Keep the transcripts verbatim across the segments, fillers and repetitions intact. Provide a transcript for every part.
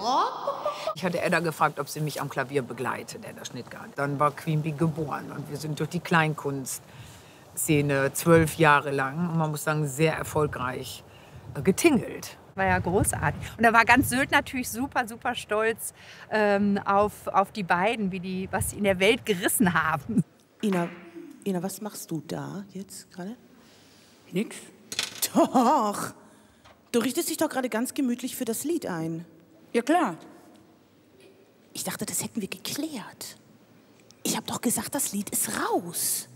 Ich hatte Edda gefragt, ob sie mich am Klavier begleitet, Edda Schnitgard. Dann war Queen Bee geboren und wir sind durch die Kleinkunstszene zwölf Jahre lang, und man muss sagen, sehr erfolgreich getingelt. War ja großartig. Und da war ganz Sylt natürlich super, super stolz ähm, auf, auf die beiden, wie die, was sie in der Welt gerissen haben. Ina, Ina, was machst du da jetzt gerade? Nix. Doch. Du richtest dich doch gerade ganz gemütlich für das Lied ein. Ja, klar. Ich dachte, das hätten wir geklärt. Ich habe doch gesagt, das Lied ist raus.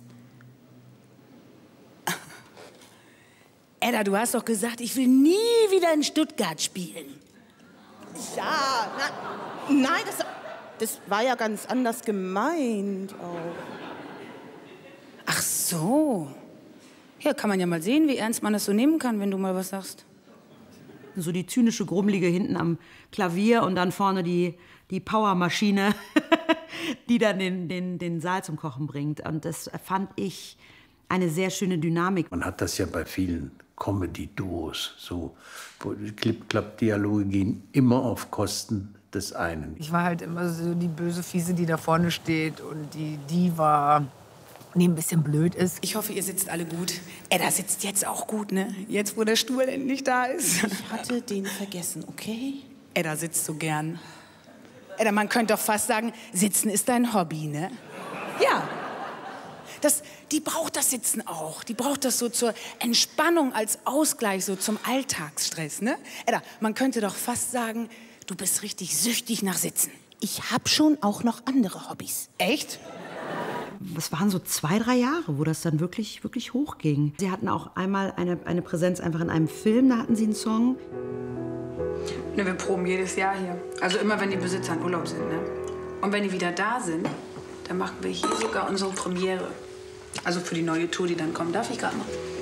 Edda, du hast doch gesagt, ich will nie wieder in Stuttgart spielen. Ja, na, nein, das, das war ja ganz anders gemeint auch. Ach so. Ja, kann man ja mal sehen, wie ernst man das so nehmen kann, wenn du mal was sagst. So die zynische Grummelige hinten am Klavier und dann vorne die, die Powermaschine, die dann den, den, den Saal zum Kochen bringt. Und das fand ich eine sehr schöne Dynamik. Man hat das ja bei vielen Comedy-Duos so. Clip-Clap-Dialoge gehen immer auf Kosten des einen. Ich war halt immer so die böse Fiese, die da vorne steht und die Diva, die ein bisschen blöd ist. Ich hoffe, ihr sitzt alle gut. Edda sitzt jetzt auch gut, ne? Jetzt, wo der Stuhl endlich da ist. Ich hatte den vergessen, okay? Edda sitzt so gern. Edda, man könnte doch fast sagen, Sitzen ist dein Hobby, ne? Ja. Das, die braucht das Sitzen auch. Die braucht das so zur Entspannung, als Ausgleich so zum Alltagsstress, ne? Edda, man könnte doch fast sagen, du bist richtig süchtig nach Sitzen. Ich hab schon auch noch andere Hobbys. Echt? Es waren so zwei, drei Jahre, wo das dann wirklich, wirklich hochging. Sie hatten auch einmal eine, eine Präsenz einfach in einem Film, da hatten sie einen Song. Ne, wir proben jedes Jahr hier. Also immer, wenn die Besitzer in Urlaub sind, ne? Und wenn die wieder da sind, dann machen wir hier sogar unsere Premiere. Also für die neue Tour, die dann kommt. Darf ich gerade noch?